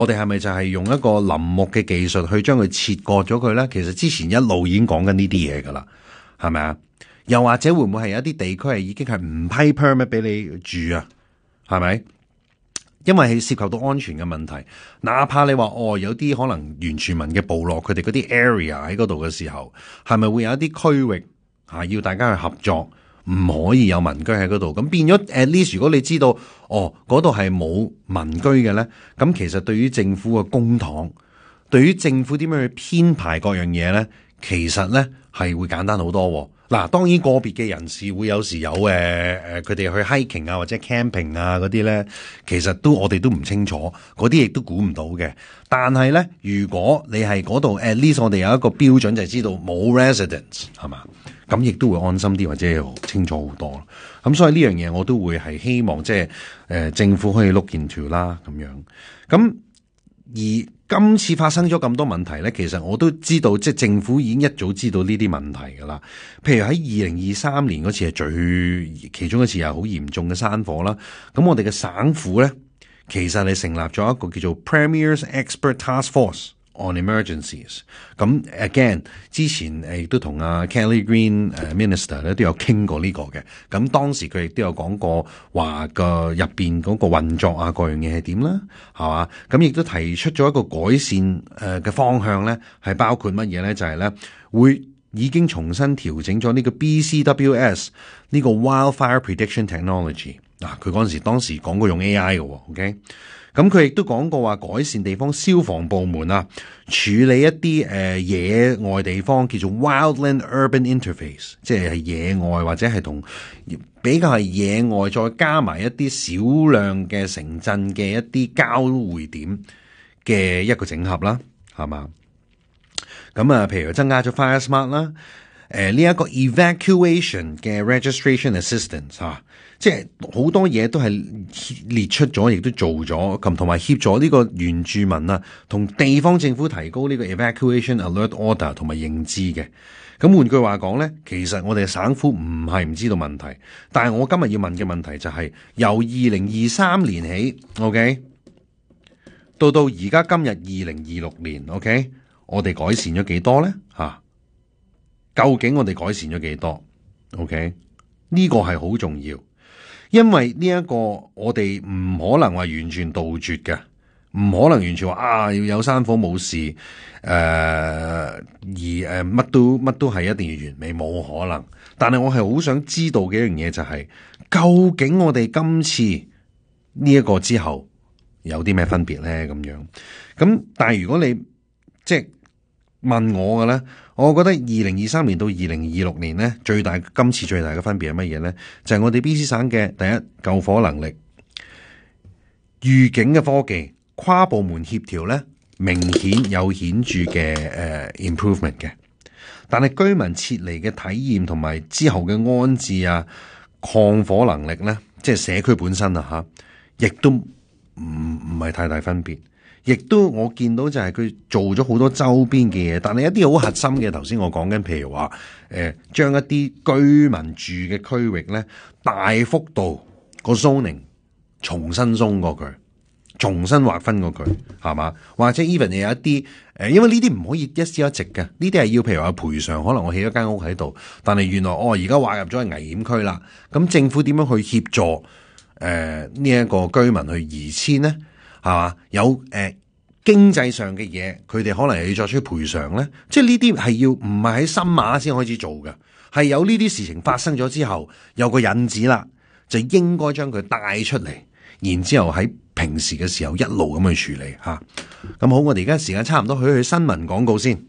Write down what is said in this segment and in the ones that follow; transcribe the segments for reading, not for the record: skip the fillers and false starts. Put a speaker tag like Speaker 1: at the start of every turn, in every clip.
Speaker 1: 我哋係咪就係用一個臨摹嘅技術去將佢切割咗佢咧？其實之前一路已經講緊呢啲嘢噶啦，係咪啊？又或者會唔會係有一啲地區係已經係唔批 permit 俾你住啊？係咪？因為係涉及到安全嘅問題，哪怕你話有啲可能原住民嘅部落，佢哋嗰啲 area 喺嗰度嘅時候，係咪會有一啲區域要大家去合作，唔可以有民居喺嗰度？咁變咗 at least 如果你知道嗰度係冇民居嘅咧，咁其實對於政府嘅公帑，對於政府點樣去編排各樣嘢咧，其實咧係會簡單好多。嗱，當然個別嘅人士會有時有佢哋去 hiking 啊或者 camping 啊嗰啲咧，其實我哋都唔清楚，嗰啲亦都估唔到嘅。但係咧，如果你係嗰度 at least 我哋有一個標準，就係知道冇 residents 係嘛，咁亦都會安心啲或者清楚好多。咁所以呢樣嘢我都會係希望即係政府可以 look into 啦咁樣。咁而今次發生咗咁多問題咧，其實我都知道，即係政府已經一早知道呢啲問題噶啦。譬如喺2023年嗰次係其中一次係好嚴重嘅山火啦。咁我哋嘅省府咧，其實係成立咗一個叫做 Premier's Expert Task Force on Emergencies。咁 again 之前亦都同阿 Kelly Green Minister 咧都有傾過呢個嘅。咁當時佢亦都有講過話個入邊嗰個運作啊，各樣嘢係點啦，係嘛？咁亦都提出咗一個改善嘅方向咧，係包括乜嘢咧？就係咧會已經重新調整咗呢個 BCWS 呢個 Wildfire Prediction Technology。嗱，佢嗰陣時當時講過用 AI 嘅，OK？咁佢亦都講過話改善地方消防部門啊，處理一啲野外地方叫做 Wildland Urban Interface， 即係野外或者係同比較係野外再加埋一啲少量嘅城鎮嘅一啲交匯點嘅一個整合啦，係嘛？咁啊，譬如增加咗 Fire Smart 啦，呢一個 Evacuation 嘅 Registration Assistance 啊。即係好多嘢都係列出咗，亦都做咗，同埋協助呢個原住民啊，同地方政府提高呢個 Evacuation Alert Order 同埋認知嘅。咁換句話講咧，其實我哋省府唔係唔知道問題，但係我今日要問嘅問題就係由2023年起 ，OK， 到而家今日2026年 ，OK， 我哋改善咗幾多咧？究竟我哋改善咗幾多 ？OK， 呢個係好重要。因為呢一個我哋唔可能話完全杜絕嘅，唔可能完全話要有山火冇事，而乜都係一定要完美，冇可能。但係我係好想知道嘅一樣嘢就係，究竟我哋今次呢一個之後有啲咩分別咧？咁樣咁，但係如果你即係問我嘅咧，我覺得2023年到2026年咧，今次最大嘅分別係乜嘢咧？就係我哋 BC 省嘅第一救火能力、預警嘅科技、跨部門協調咧，明顯有顯著嘅improvement 嘅。但係居民撤離嘅體驗同埋之後嘅安置啊、抗火能力咧，即係社區本身啊亦都唔係太大分別。亦都我見到就係佢做咗好多周邊嘅嘢，但係一啲好核心嘅，頭先我講緊，譬如話將一啲居民住嘅區域咧，大幅度個 zoning 重新鬆過佢，重新劃分過佢，係嘛？或者 even 有一啲因為呢啲唔可以一朝一夕嘅，呢啲係要譬如話賠償，可能我起咗間屋喺度，但係原來而家劃入咗係危險區啦，咁政府點樣去協助呢一個居民去移遷咧？係嘛？有經濟上嘅嘢，佢哋可能要作出賠償咧。即係呢啲係要唔係喺新馬先開始做嘅，係有呢啲事情發生咗之後，有個引子啦，就應該將佢帶出嚟，然之後喺平時嘅時候一路咁去處理吓。咁好，我哋而家時間差唔多，去新聞廣告先。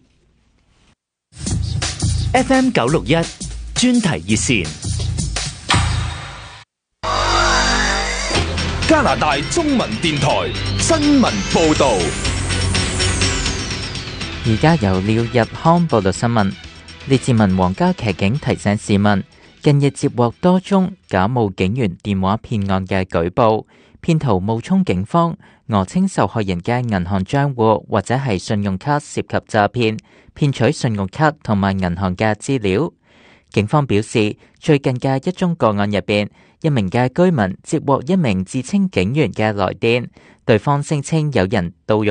Speaker 2: FM 961專題熱線。加拿大中文電台新聞報道。
Speaker 3: 而家由廖日康報道新聞。列治文皇家騎警提醒市民，近日接獲多宗假冒警員電話騙案嘅舉報，騙徒冒充警方，訛稱受害人嘅銀行賬戶或者係信用卡涉及詐騙，騙取信用卡同埋銀行嘅資料。警方表示，最近嘅一宗個案入邊，一名嘅居民接獲一名自稱警員嘅來電， 對方聲稱有人盜用